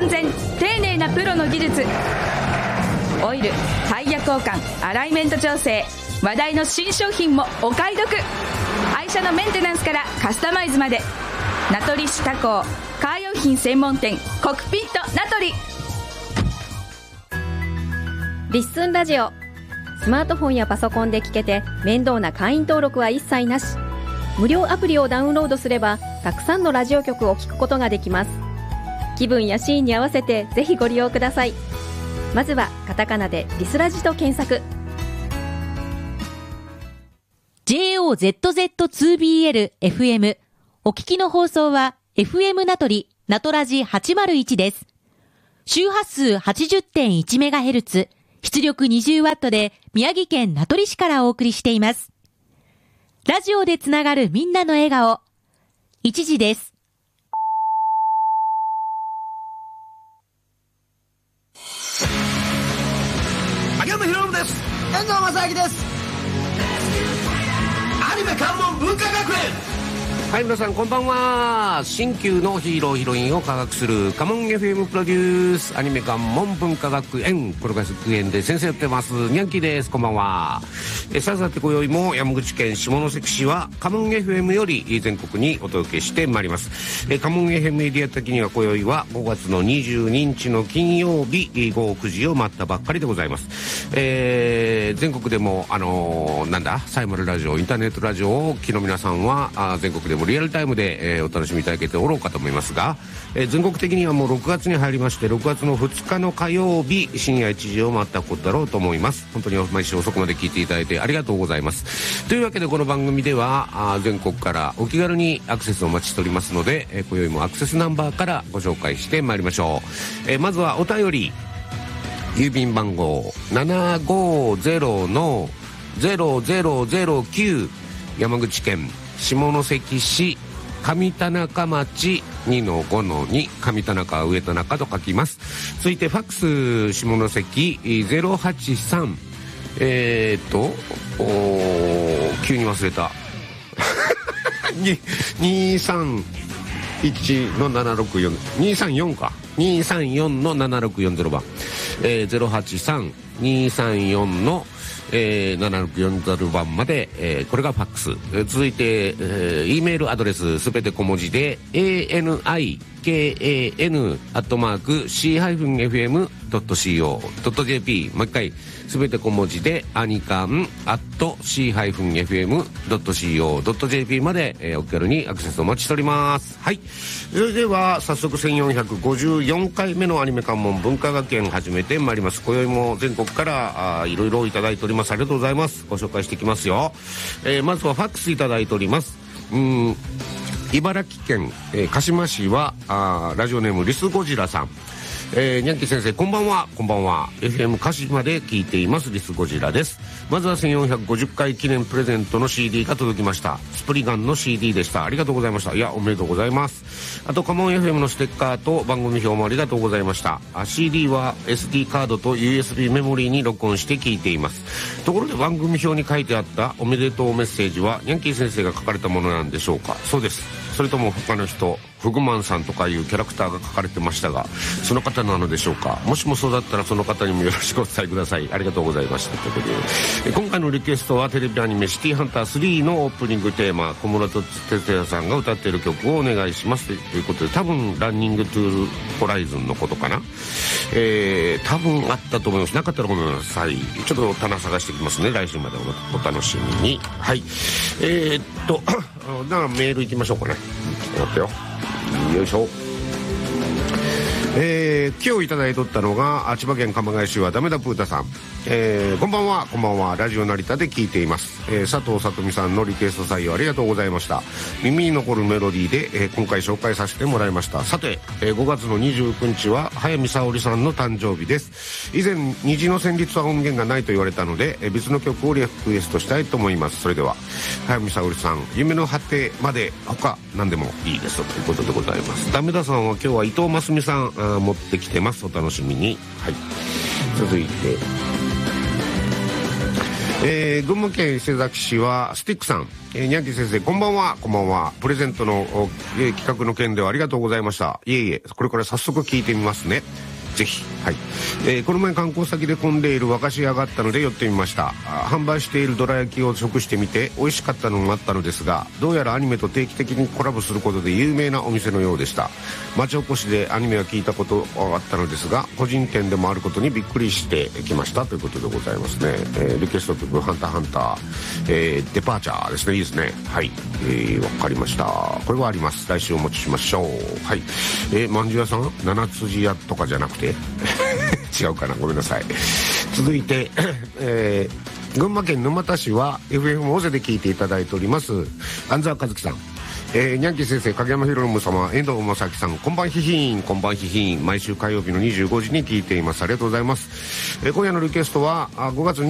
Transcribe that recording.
安全丁寧なプロの技術、オイル、タイヤ交換、アライメント調整、話題の新商品もお買い得。愛車のメンテナンスからカスタマイズまで、名取市他工カー用品専門店コクピット名取。 リッスンラジオ、スマートフォンやパソコンで聞けて面倒な会員登録は一切なし。無料アプリをダウンロードすればたくさんのラジオ局を聞くことができます。気分やシーンに合わせてぜひご利用ください。まずはカタカナでリスラジと検索。 JOZZ2BL FM お聞きの放送は FM 名取ナトラジ801です。周波数 80.1MHz、出力 20W で宮城県名取市からお送りしています。ラジオでつながるみんなの笑顔、1時です。 秋山博信です。 遠藤正明です。 アニメ関門文化学園。はい、皆さんこんばんは。新旧のヒーローヒロインを科学するカモン FM プロデュースアニメ関門文化学園プロ学園で先生やってますニャンキーです。こんばんは。さて今宵も山口県下関市はカモン FM より全国にお届けしてまいります。カモン FM メディア的には今宵は5月の22日の金曜日午後9時を待ったばっかりでございます。全国でもサイマルラジオ、インターネットラジオをお聞きの皆さんは全国でもリアルタイムで、お楽しみいただけておろうかと思いますが、全国的にはもう6月に入りまして、6月の2日の火曜日深夜1時を待ったことだろうと思います。本当に毎週遅くまで聞いていただいてありがとうございます。というわけでこの番組では全国からお気軽にアクセスをお待ちしておりますので、今宵もアクセスナンバーからご紹介してまいりましょう。まずはお便り、郵便番号 750-0009 山口県下関市上田中町 2-5-2 上田中上田中と書きます。続いてファックス下関083急に忘れた231-764 234か234の7640番、083-234の7640番まで、これがファックス。続いて、E メールアドレスすべて小文字で anikan@c-fm.co.jp、 もう一回すべて小文字でanikan@c-fm.co.jp まで、お気軽にアクセスお待ちしております。はい、それでは早速1454回目のアニメ関門文化学園始めてまいります。今宵も全国からいろいろいただいております。ありがとうございます。ご紹介していきますよ。まずはファックスいただいております。茨城県、鹿島市はラジオネームリスゴジラさん。ニャンキー先生こんばんは。こんばんは。 FM 鹿島で聞いていますリスゴジラです。まずは1450回記念プレゼントの CD が届きました。スプリガンの CD でした。ありがとうございました。いやおめでとうございます。あとカモン FM のステッカーと番組表もありがとうございました。CD は SD カードと USB メモリーに録音して聞いています。ところで番組表に書いてあったおめでとうメッセージはニャンキー先生が書かれたものなんでしょうか。そうです。それとも他の人、フグマンさんとかいうキャラクターが書かれてましたが、その方なのでしょうか。もしもそうだったらその方にもよろしくお伝えください。ありがとうございました。ということで、今回のリクエストはテレビアニメシティハンター3のオープニングテーマ、小室哲哉さんが歌っている曲をお願いしますということで、多分ランニングトゥーホライズンのことかな。多分あったと思います。なかったらごめんなさい。ちょっと棚探してきますね。来週までお楽しみに。はい。だからメール行きましょうかね。待ってよ。よいしょ。今日いただいとったのが千葉県鎌ケ谷市はダメだプータさん。こんばんは。こんばんは。ラジオ成田で聞いています。佐藤さとみさんのリクエスト採用ありがとうございました。耳に残るメロディーで、今回紹介させてもらいました。さて、5月の29日は早見沙織さんの誕生日です。以前虹の旋律は音源がないと言われたので、別の曲をリクエストしたいと思います。それでは早見沙織さん、夢の果てまで他何でもいいですということでございます。ダメださんは今日は伊藤真澄さん持ってきてます。お楽しみに。はい、続いて群馬県伊勢崎市はスティックさん、ニャンキー先生こんばんは。こんばんは。プレゼントの、企画の件ではありがとうございました。いえいえ、これから早速聞いてみますね。ぜひ。はい。この前観光先で混んでいる和菓子屋があったので寄ってみました。販売しているどら焼きを食してみて美味しかったのもあったのですが、どうやらアニメと定期的にコラボすることで有名なお店のようでした。町おこしでアニメは聞いたことあったのですが、個人店でもあることにびっくりしてきましたということでございますね。リクエスト曲ハンターハンター、デパーチャーですね。いいですね。はい。わかりました。これはあります。来週お持ちしましょう。はい。まんじゅう屋さん七辻屋とかじゃなくて違うかな、ごめんなさい。続いて、群馬県沼田市は FM 尾瀬で聞いていただいております安澤和樹さん、ニャンキー先生、影山博信様、遠藤正樹さん、こんばんひひーん。こんばんひひーん。毎週火曜日の25時に聞いています。ありがとうございます。今夜のリクエストは5月